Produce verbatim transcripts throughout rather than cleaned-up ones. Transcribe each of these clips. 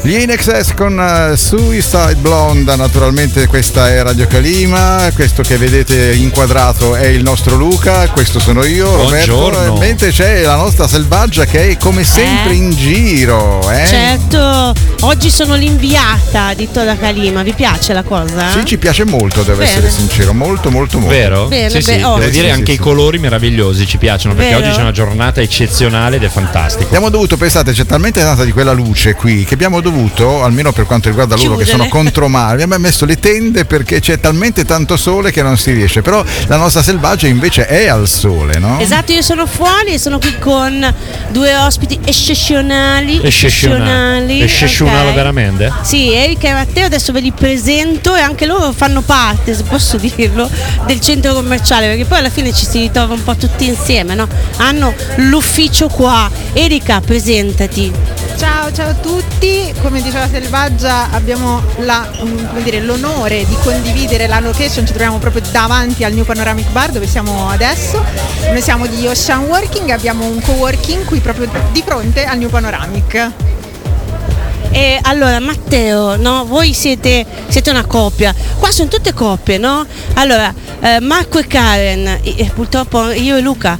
Gli In Excess con uh, Suicide Blonde, naturalmente questa è Radio Calima, questo che vedete inquadrato è il nostro Luca, questo sono io, Buongiorno. Roberto, mentre c'è la nostra Selvaggia che è come sempre Eh? in giro. Eh? Certo, oggi sono l'inviata di Toda Calima, vi piace la cosa? Sì, ci piace molto, devo Bene. essere sincero, molto molto molto. Vero? Bene, sì, sì, bene, oh. devo Sì, dire sì, anche sì, i sì. colori meravigliosi ci piacciono, perché Vero? oggi c'è una giornata eccezionale ed è fantastico. Abbiamo dovuto, pensate, c'è talmente tanta di quella luce qui che abbiamo dovuto, almeno per quanto riguarda loro che Chiudere. sono contro mare, abbiamo messo le tende perché c'è talmente tanto sole che non si riesce. Però la nostra Selvaggia invece è al sole, no? Esatto, io sono fuori e sono qui con due ospiti eccezionali. Eccezionale. Eccezionale ok? veramente? Sì, Erika e Matteo adesso ve li presento e anche loro fanno parte, se posso dirlo, del centro commerciale, perché poi alla fine ci si ritrova un po' tutti insieme, no? Hanno l'ufficio qua. Erika, presentati. Ciao, ciao a tutti, come diceva Selvaggia abbiamo la, um, come dire, l'onore di condividere la location, ci troviamo proprio davanti al New Panoramic Bar dove siamo adesso. Noi siamo di Ocean Working, abbiamo un coworking qui proprio di fronte al New Panoramic. E allora Matteo, no? Voi siete, siete una coppia, qua sono tutte coppie, no? Allora eh, Marco e Karen, e purtroppo io e Luca,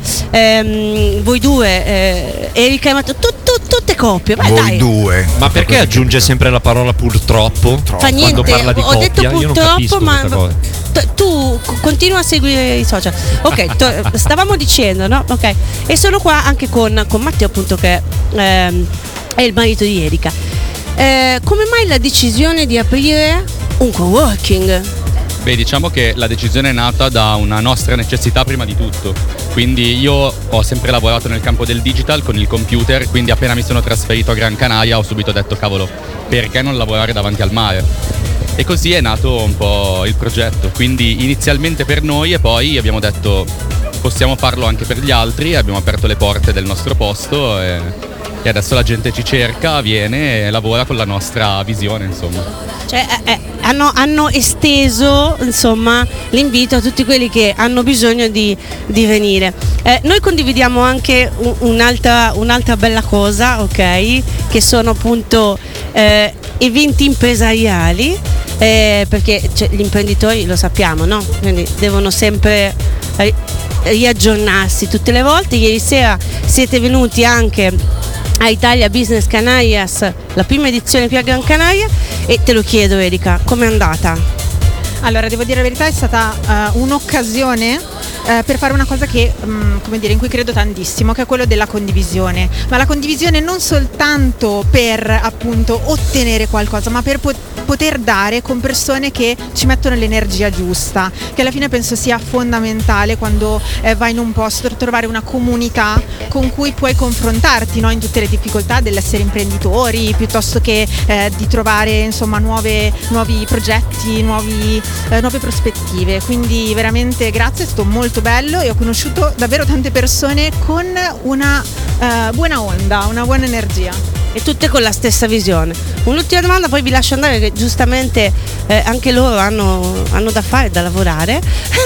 ehm, voi due, eh, Erika e Matteo, tu, tu, tutte coppie, vai Voi dai. due. Ma perché aggiunge sempre la parola purtroppo? Fa niente, Quando parla di ho coppia, detto io non purtroppo, capisco ma questa cosa. t- tu c- continua a seguire i social. Ok, to- stavamo dicendo, no? Ok, e sono qua anche con, con Matteo, appunto, che ehm, è il marito di Erika. Eh, come mai la decisione di aprire un coworking? Beh, diciamo che la decisione è nata da una nostra necessità prima di tutto. Quindi io ho sempre lavorato nel campo del digital con il computer, quindi appena mi sono trasferito a Gran Canaria ho subito detto cavolo, perché non lavorare davanti al mare? E così è nato un po' il progetto, quindi inizialmente per noi e poi abbiamo detto possiamo farlo anche per gli altri e abbiamo aperto le porte del nostro posto e, e adesso la gente ci cerca, viene e lavora con la nostra visione, insomma. Cioè, eh, eh, hanno, hanno esteso, insomma, l'invito a tutti quelli che hanno bisogno di, di venire. Eh, noi condividiamo anche un- un'altra, un'altra bella cosa, ok? Che sono appunto eh, eventi impresariali, eh, perché cioè, gli imprenditori lo sappiamo, no? Quindi devono sempre ri- riaggiornarsi tutte le volte. Ieri sera siete venuti anche a Italia Business Canarias, la prima edizione qui a Gran Canaria, e te lo chiedo Erika, com'è andata? Allora, devo dire la verità, è stata uh, un'occasione uh, per fare una cosa che, um, come dire, in cui credo tantissimo, che è quello della condivisione. Ma la condivisione non soltanto per appunto ottenere qualcosa, ma per pot- poter dare con persone che ci mettono l'energia giusta, che alla fine penso sia fondamentale quando eh, vai in un posto, trovare una comunità con cui puoi confrontarti, no? In tutte le difficoltà dell'essere imprenditori, piuttosto che eh, di trovare insomma nuove, nuovi progetti, nuovi, eh, nuove prospettive. Quindi veramente grazie, è stato molto bello e ho conosciuto davvero tante persone con una eh, buona onda, una buona energia. E tutte con la stessa visione. Un'ultima domanda, poi vi lascio andare, che giustamente eh, anche loro hanno, hanno da fare, da lavorare.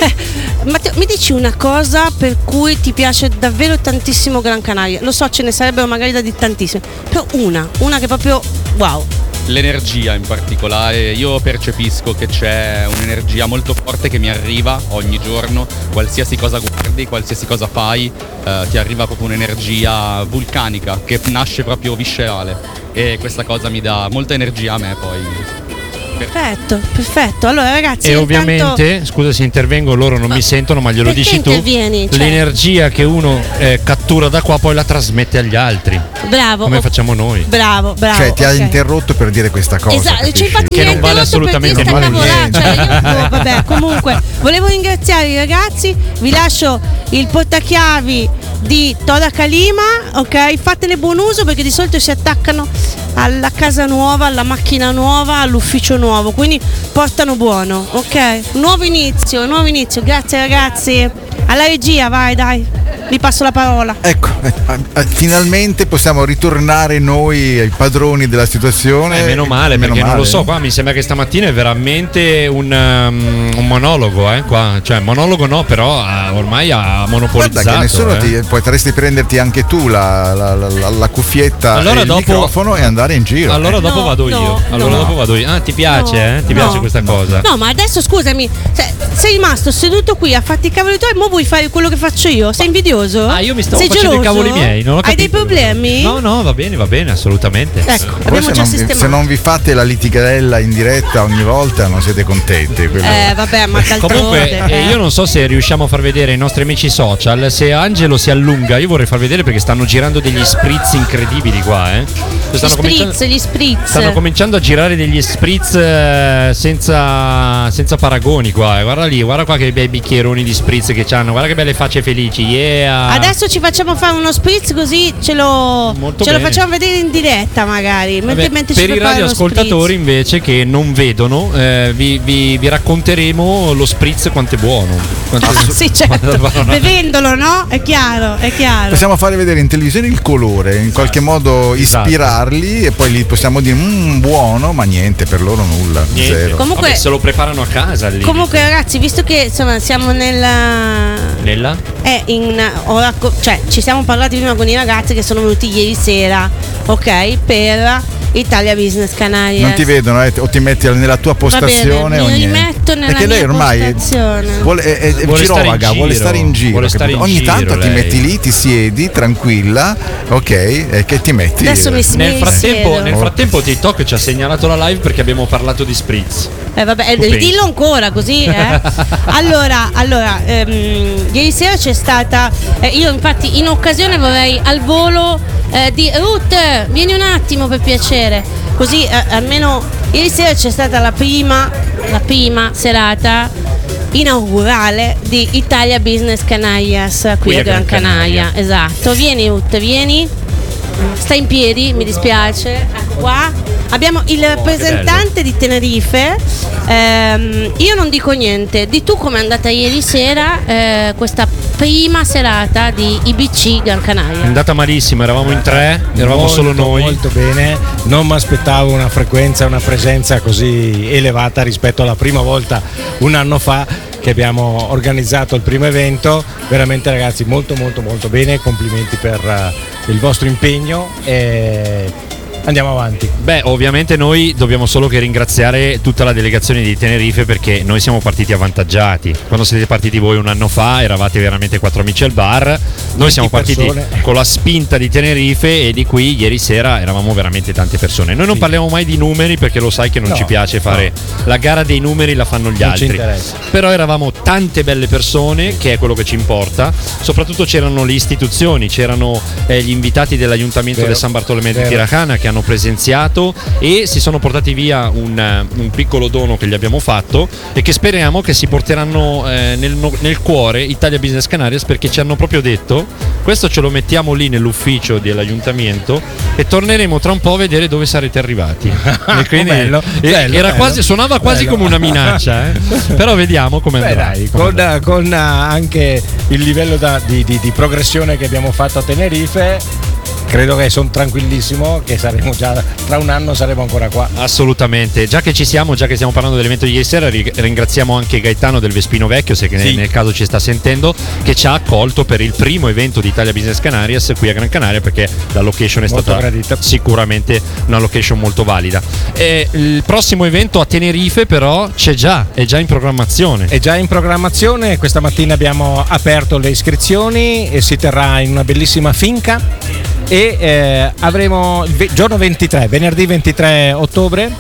Matteo, mi dici una cosa per cui ti piace davvero tantissimo Gran Canaria? Lo so, ce ne sarebbero magari da dire tantissime, però una, una che proprio wow. L'energia in particolare, io percepisco che c'è un'energia molto forte che mi arriva ogni giorno, qualsiasi cosa guardi, qualsiasi cosa fai, eh, ti arriva proprio un'energia vulcanica che nasce proprio viscerale e questa cosa mi dà molta energia a me poi. Perfetto, perfetto. Allora ragazzi, E intanto- ovviamente, scusa se intervengo, loro non mi sentono, ma glielo perché dici tu. intervieni? Cioè- L'energia che uno eh, cattura da qua poi la trasmette agli altri, bravo, come oh, facciamo noi. bravo, bravo. Cioè ti ha ok. interrotto per dire questa cosa. Esatto, capisci? cioè, infatti Che mi ha non vale interrotto assolutamente per dire sta nulla. cavolata, cioè, io- oh, vabbè, comunque volevo ringraziare i ragazzi, vi lascio il portachiavi di Toda Calima, ok? Fatene buon uso perché di solito si attaccano alla casa nuova, alla macchina nuova, all'ufficio nuovo, quindi portano buono, ok? Nuovo inizio, nuovo inizio, grazie ragazzi. Alla regia, vai dai. vi passo la parola. Ecco, eh, eh, finalmente possiamo ritornare noi ai padroni della situazione. Eh, meno male, meno perché male. non lo so, qua mi sembra che stamattina è veramente un, um, un monologo, eh, qua. Cioè, monologo no, però uh, ormai ha monopolizzato. Guarda che nessuno eh. ti, potresti prenderti anche tu la, la, la, la cuffietta Allora e il dopo- microfono e andare in giro. Allora Eh. dopo No, vado no, io. Allora no. dopo vado io. Ah, ti piace, No, eh? Ti no. piace questa cosa? No, ma adesso scusami, cioè, sei rimasto seduto qui a fatti i cavoli tuoi, mo vuoi fare quello che faccio io? Sei invidioso? Ah, io mi stavo sei facendo geloso? i cavoli miei, non ho Hai dei capito. problemi? No, no, va bene, va bene, assolutamente. Ecco, Poi abbiamo se già non, vi, sistemato. se non vi fate la litigella in diretta ogni volta non siete contenti. quello- Eh, vabbè, ma d'altronde. Comunque, eh, io non so se riusciamo a far vedere ai nostri amici social. Se Angelo si allunga, io vorrei far vedere perché stanno girando degli spritz incredibili qua, eh. Gli Stanno cominciando, spritz, gli spritz. stanno cominciando a girare degli spritz eh, senza, senza paragoni qua. eh. Guarda lì, guarda qua che bei bicchieroni di spritz che c'hanno. Guarda che belle facce felici. Yeah. Adesso ci facciamo fare uno spritz così ce lo, Molto ce lo bene. facciamo vedere in diretta magari. Vabbè, mentre, mentre ci per i prepara lo radioascoltatori spritz. invece che non vedono, eh, vi, vi- vi racconteremo lo spritz quanto è buono. Quanto Ah, sì, certo. quanto- Bevendolo, no? È chiaro, è chiaro. Possiamo fare vedere in televisione il colore, in qualche modo Esatto. ispirarli e poi gli possiamo dire "Mm, buono", ma niente, per loro nulla, Niente. zero. Comunque- Vabbè, se lo preparano a casa lì. Comunque ragazzi, visto che insomma siamo nella Nella? eh, in, ho racco- cioè ci siamo parlati prima con i ragazzi che sono venuti ieri sera, ok, per Italia Business Canarias. Non ti vedono eh, o ti metti nella tua Va postazione bene, o mi niente. rimetto nella Perché lei mia ormai postazione. vuole, è, è Vuole stare in girovaga, vuole giro, stare in giro, vuole stare capito? in Ogni giro tanto ti lei. metti lì, ti siedi tranquilla, ok, e che ti metti Adesso mi- Nel mi frattempo, siedo. nel frattempo TikTok ci ha segnalato la live perché abbiamo parlato di spritz. Eh vabbè, Tu eh, pensi? dillo ancora così, eh. Allora, allora ehm, ieri sera c'è stata, eh, io infatti in occasione vorrei al volo eh, di Ruth, vieni un attimo per piacere, così eh, almeno ieri sera c'è stata la prima, la prima serata inaugurale di Italia Business Canarias qui, a Gran Canaria. Esatto, vieni Ruth, vieni. Sta in piedi, mi dispiace. Ecco qua. Abbiamo il rappresentante di Tenerife. Ehm, io non dico niente. Di tu com'è andata ieri sera eh, questa prima serata di I B C Gran È Canaria? andata malissimo, eravamo in tre, eravamo Molto, solo noi. Molto bene, non mi aspettavo una frequenza, una presenza così elevata rispetto alla prima volta un anno fa che abbiamo organizzato il primo evento. Veramente ragazzi molto molto molto bene, complimenti per uh, il vostro impegno e andiamo avanti. Beh, ovviamente noi dobbiamo solo che ringraziare tutta la delegazione di Tenerife perché noi siamo partiti avvantaggiati. Quando siete partiti voi un anno fa eravate veramente quattro amici al bar, noi siamo partiti persone. con la spinta di Tenerife e di qui ieri sera eravamo veramente tante persone. Noi non Sì. parliamo mai di numeri perché lo sai che non No, ci piace fare la gara dei numeri, la fanno gli Non ci altri. interessa. Però eravamo tante belle persone, che è quello che ci importa. Soprattutto c'erano le istituzioni, c'erano eh, gli invitati dell'Ayuntamiento Vero. di San Bartolomé di Vero. Tirajana che hanno presenziato e si sono portati via un, un piccolo dono che gli abbiamo fatto e che speriamo che si porteranno eh, nel, nel cuore Italia Business Canarias, perché ci hanno proprio detto questo ce lo mettiamo lì nell'ufficio dell'Ayuntamiento e torneremo tra un po' a vedere dove sarete arrivati. E quindi Bello, e- bello, era bello. quasi, suonava quasi Bello. come una minaccia, eh. Però vediamo come Beh, andrà. dai, come con, andrà. con, uh, anche il livello da- di, di- di progressione che abbiamo fatto a Tenerife, credo che sono tranquillissimo che saremo già tra un anno saremo ancora qua. Assolutamente, già che ci siamo, già che stiamo parlando dell'evento di ieri sera, ri- ringraziamo anche Gaetano del Vespino Vecchio, se che Sì. nel, nel caso ci sta sentendo, che ci ha accolto per il primo evento di Italia Business Canarias qui a Gran Canaria, perché la location è Molto stata gradita. sicuramente una location molto valida. E il prossimo evento a Tenerife però c'è già, è già in programmazione. È già in programmazione, questa mattina abbiamo aperto le iscrizioni e si terrà in una bellissima finca e eh, avremo il ve- giorno ventitré, venerdì ventitré ottobre,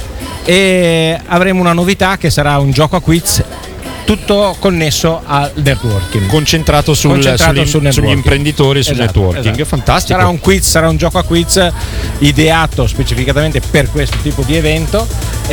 e avremo una novità che sarà un gioco a quiz tutto connesso al networking. Concentrato, sul, Concentrato sugli, sul sugli networking. imprenditori e sul Esatto, networking. esatto. Fantastico. Sarà un quiz, sarà un gioco a quiz ideato specificatamente per questo tipo di evento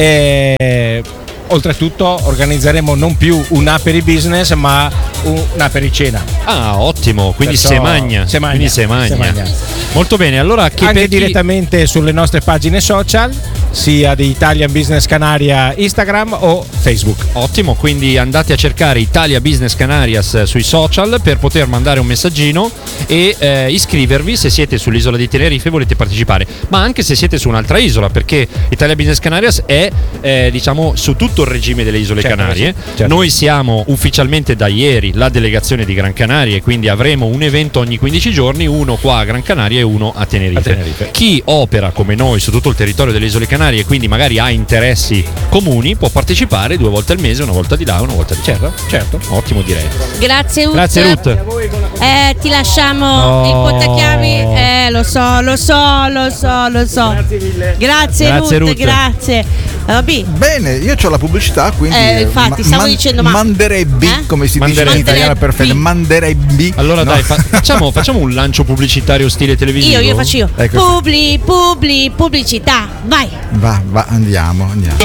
e oltretutto organizzeremo non più un aperibusiness ma un apericena. Ah, ottimo, quindi Perciò se magna. se magna, Quindi se magna. se magna. Molto bene, allora che Anche per chi- direttamente sulle nostre pagine social sia di Italian Business Canaria Instagram o Facebook. Ottimo, quindi andate a cercare Italia Business Canarias sui social per poter mandare un messaggino e eh, iscrivervi se siete sull'isola di Tenerife e volete partecipare, ma anche se siete su un'altra isola, perché Italia Business Canarias è eh, diciamo su tutto il regime delle isole Certo, Canarie. sì, certo. Noi siamo ufficialmente da ieri la delegazione di Gran Canaria e quindi avremo un evento ogni quindici giorni, uno qua a Gran Canaria e uno a Tenerife. A Tenerife. Chi opera come noi su tutto il territorio delle isole Canarie e quindi magari ha interessi comuni può partecipare due volte al mese, una volta di là, una volta di qua. Certo, certo. Ottimo, direi. Grazie Ruth. Grazie Ruth. Eh, ti lasciamo Oh. il portachiavi. Eh, lo so, lo so, lo so, lo so. Grazie mille. Grazie, Grazie, Ruth, Ruth. grazie. Vabbè. Bene, io ho la pubblicità, quindi Eh, infatti, stavo dicendo, ma- manderebbi, Eh? come si Manderebbi. dice in italiano perfetto, manderebbi. Allora No. dai, fa- facciamo, facciamo un lancio pubblicitario stile televisivo. Io, io faccio io. Ecco. Publi, publi, pubblicità. Vai. Va, va, andiamo, andiamo.